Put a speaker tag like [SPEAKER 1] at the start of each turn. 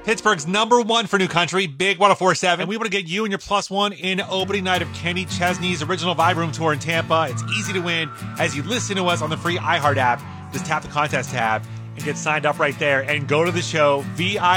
[SPEAKER 1] Pittsburgh's #1 for new country, Big 104.7. And we want to get you and your +1 in opening night of Kenny Chesney's original Vibe Room Tour in Tampa. It's easy to win as you listen to us on the free iHeart app. Just tap the contest tab and get signed up right there and go to the show, VIP